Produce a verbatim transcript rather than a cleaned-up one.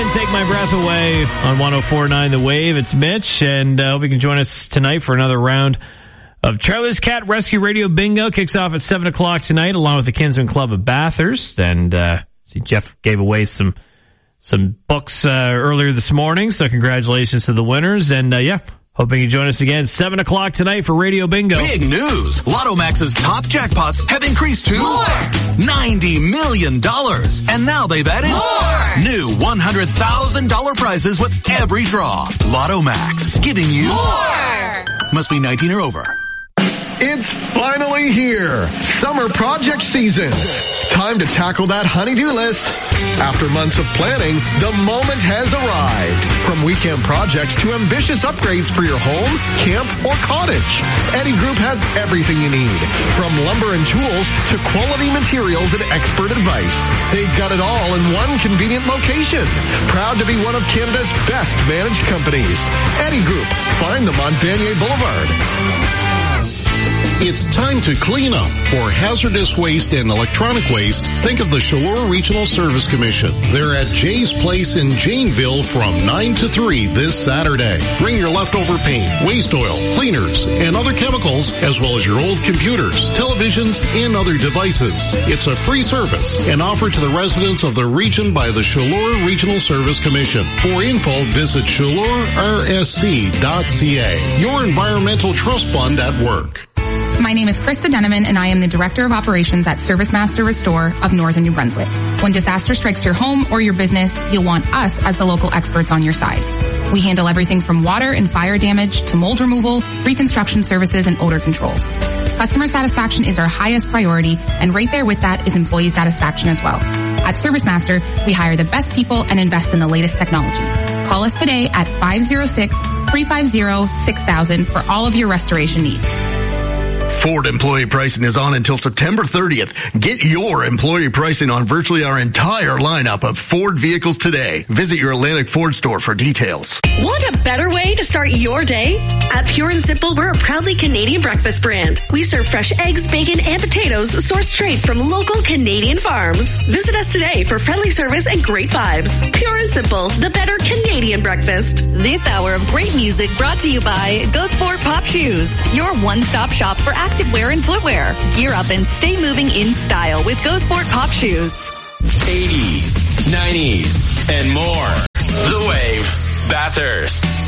Can't Take My Breath Away on one oh four point nine The Wave. It's Mitch, and I uh, hope you can join us tonight for another round of Charlie's Cat Rescue Radio Bingo. Kicks off at seven o'clock tonight, along with the Kinsman Club of Bathurst. And uh, see, Jeff gave away some some books uh, earlier this morning, so congratulations to the winners. And uh, yeah, hoping you join us again seven o'clock tonight for Radio Bingo. Big news! Lotto Max's top jackpots have increased to more. ninety million dollars. And now they've added more. New one hundred thousand dollars prizes with every draw. Lotto Max, giving you more. Must be nineteen or over. It's finally here. Summer project season. Time to tackle that honey-do list. After months of planning, the moment has arrived. From weekend projects to ambitious upgrades for your home, camp, or cottage, Eddy Group has everything you need. From lumber and tools to quality materials and expert advice. They've got it all in one convenient location. Proud to be one of Canada's best managed companies. Eddy Group. Find them on Vanier Boulevard. It's time to clean up. For hazardous waste and electronic waste, think of the Chaleur Regional Service Commission. They're at Jay's Place in Janeville from nine to three this Saturday. Bring your leftover paint, waste oil, cleaners, and other chemicals, as well as your old computers, televisions, and other devices. It's a free service and offered to the residents of the region by the Chaleur Regional Service Commission. For info, visit chaleur r s c dot c a. Your environmental trust fund at work. My name is Krista Deneman, and I am the Director of Operations at ServiceMaster Restore of Northern New Brunswick. When disaster strikes your home or your business, you'll want us as the local experts on your side. We handle everything from water and fire damage to mold removal, reconstruction services, and odor control. Customer satisfaction is our highest priority, and right there with that is employee satisfaction as well. At ServiceMaster, we hire the best people and invest in the latest technology. Call us today at five oh six, three five oh, six thousand for all of your restoration needs. Ford employee pricing is on until September thirtieth. Get your employee pricing on virtually our entire lineup of Ford vehicles today. Visit your Atlantic Ford store for details. Want a better way to start your day? At Pure and Simple, we're a proudly Canadian breakfast brand. We serve fresh eggs, bacon, and potatoes sourced straight from local Canadian farms. Visit us today for friendly service and great vibes. Pure and Simple, the better Canadian breakfast. This hour of great music brought to you by Go Sport Pop Shoes, your one-stop shop for activewear and footwear. Gear up and stay moving in style with Go Sport Pop Shoes. eighties, nineties, and more. The Wave, Bathurst.